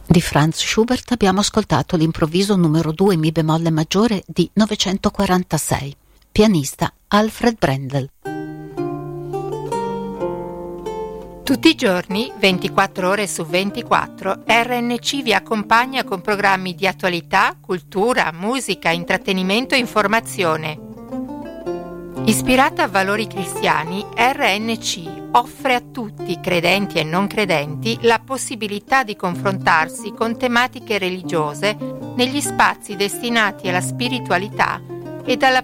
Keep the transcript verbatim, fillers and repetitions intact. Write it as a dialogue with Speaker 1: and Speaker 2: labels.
Speaker 1: Di Franz Schubert abbiamo ascoltato l'improvviso numero due mi bemolle maggiore di novecentoquarantasei. Pianista Alfred Brendel.
Speaker 2: Tutti i giorni, ventiquattro ore su ventiquattro, R N C vi accompagna con programmi di attualità, cultura, musica, intrattenimento e informazione. Ispirata a valori cristiani, R N C offre a tutti, credenti e non credenti, la possibilità di confrontarsi con tematiche religiose negli spazi destinati alla spiritualità e alla